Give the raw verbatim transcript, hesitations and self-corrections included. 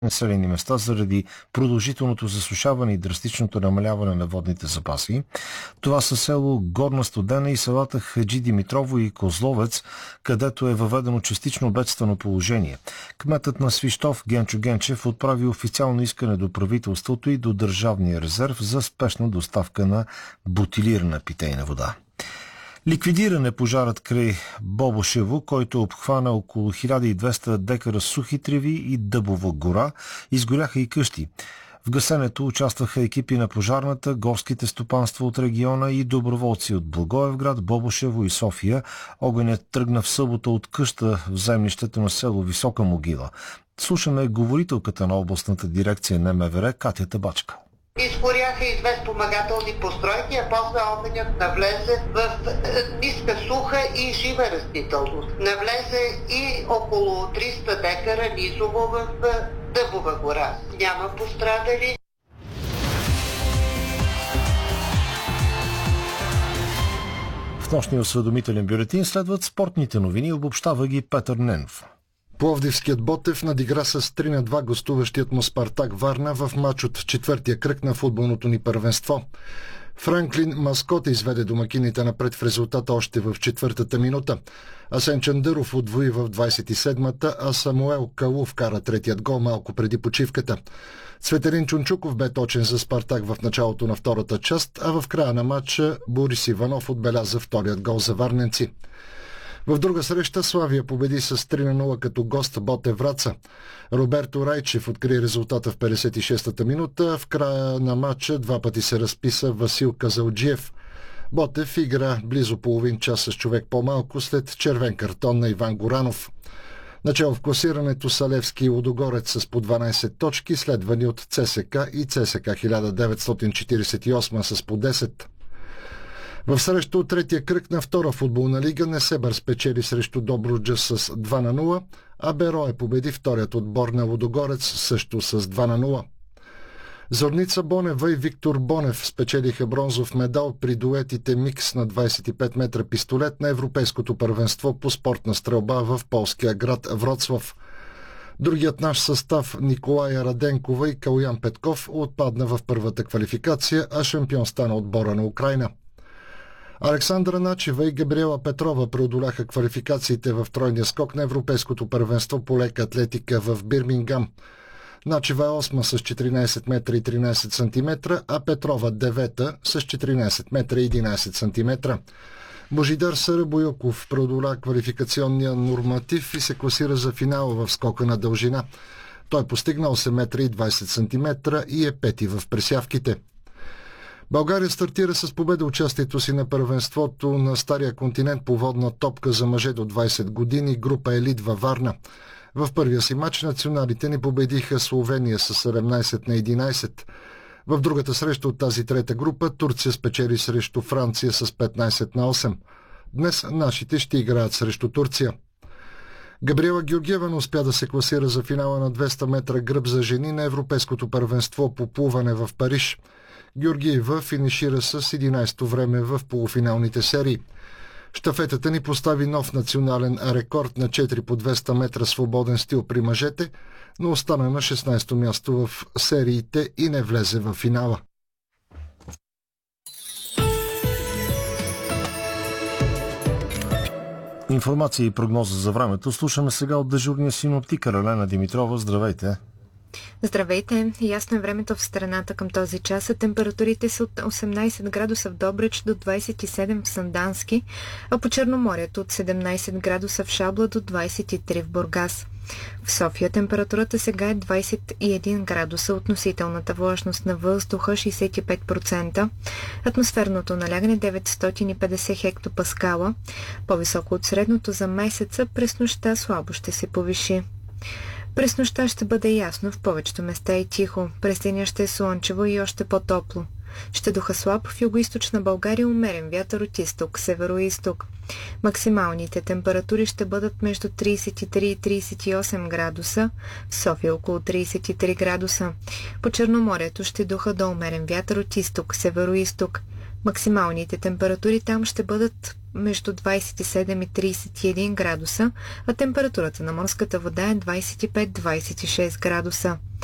населени места заради продължителното засушаване и драстичното намаляване на водните запаси. Това са село Горна Студена и селата Хаджи Димитрово и Козловец, където е въведено частично бедствено положение. Кметът на Свищов Генчо Генчев отправи официално искане до правителството и до Държавния резерв за спешна доставка на бутилирана питейна вода. Ликвидиран е пожарът край Бобошево, който обхвана около хиляда и двеста декара сухи треви и дъбова гора. Изгоряха и къщи. В гасенето участваха екипи на пожарната, горските стопанства от региона и доброволци от Благоевград, Бобошево и София. Огънят тръгна в събота от къща в землището на село Висока могила. Слушаме говорителката на областната дирекция на МВР Катя Табачка. Изгоряха и две спомагателни постройки, а после огънят навлезе в ниска суха и жива растителност. Навлезе и около триста декара низово в Дъбова гора. Няма пострадали. В нощния осведомителен бюлетин следват спортните новини, обобщава ги Петър Ненов. Пловдивският Ботев надигра с три на два гостуващият му Спартак Варна в мач от четвъртия кръг на футболното ни първенство. Франклин Маскота изведе домакините напред в резултата още в четвъртата минута. Асен Чандъров удвои в двадесет и седмата, а Самуел Калу вкара третият гол малко преди почивката. Цветелин Чунчуков бе точен за Спартак в началото на втората част, а в края на матча Борис Иванов отбеляза вторият гол за варненци. В друга среща Славия победи с три на нула като гост Ботев Враца. Роберто Райчев откри резултата в петдесет и шестата минута. В края на матча два пъти се разписа Васил Казалджиев. Ботев игра близо половин час с човек по-малко след червен картон на Иван Горанов. Начало в класирането са Левски и Лудогорец с по дванадесет точки, следвани от ЦСКА и ЦСКА хиляда деветстотин четиридесет и осма с по десет. В срещу от третия кръг на втора футболна лига Несебър спечели срещу Добруджа с два на нула, а Берое победи вторият отбор на Лудогорец също с два на нула. Зорница Бонева и Виктор Бонев спечелиха бронзов медал при дуетите микс на двадесет и пет метра пистолет на Европейското първенство по спортна стрелба в полския град Вроцлав. Другият наш състав Николая Раденкова и Калуян Петков отпадна в първата квалификация, а шампион стана отбора на Украйна. Александра Начева и Габриела Петрова преодоляха квалификациите в тройния скок на Европейското първенство по лека атлетика в Бирмингам. Начева е осма с четиринадесет метра и тринадесет сантиметра, а Петрова девета с четиринадесет метра и единадесет сантиметра. Божидар Сарабойоков преодоля квалификационния норматив и се класира за финала в скока на дължина. Той постигна осем метра и двадесет сантиметра и е пети в пресявките. България стартира с победа участието си на първенството на Стария континент по водна топка за мъже до двадесет години, група Елит във Варна. В първия си матч националите ни победиха Словения с седемнадесет на единадесет. В другата среща от тази трета група Турция спечели срещу Франция с петнадесет на осем. Днес нашите ще играят срещу Турция. Габриела Георгиева не успя да се класира за финала на двеста метра гръб за жени на Европейското първенство по плуване в Париж. Георгиева финишира с единадесето време в полуфиналните серии. Щафетата ни постави нов национален рекорд на четири по двеста метра свободен стил при мъжете, но остана на шестнадесето място в сериите и не влезе в финала. Информация и прогноза за времето слушаме сега от дежурния синоптик Елена Димитрова. Здравейте! Здравейте! Ясно е времето в страната към този час. Температурите са от осемнадесет градуса в Добрич до двадесет и седем в Сандански, а по Черноморието от седемнадесет градуса в Шабла до двадесет и три в Бургас. В София температурата сега е двадесет и един градуса, относителната влажност на въздуха шейсет и пет процента, атмосферното налягане деветстотин и петдесет хектопаскала, по-високо от средното за месеца, през нощта слабо ще се повиши. През нощта ще бъде ясно, в повечето места и тихо. През деня ще е слънчево и още по-топло. Ще духа слаб в югоизточна България умерен вятър от изток, северо-изток. Максималните температури ще бъдат между тридесет и три и тридесет и осем градуса, в София около тридесет и три градуса. По Черноморието ще духа до умерен вятър от изток, северо-изток. Максималните температури там ще бъдат между двадесет и седем и тридесет и един градуса, а температурата на морската вода е двадесет и пет до двадесет и шест градуса.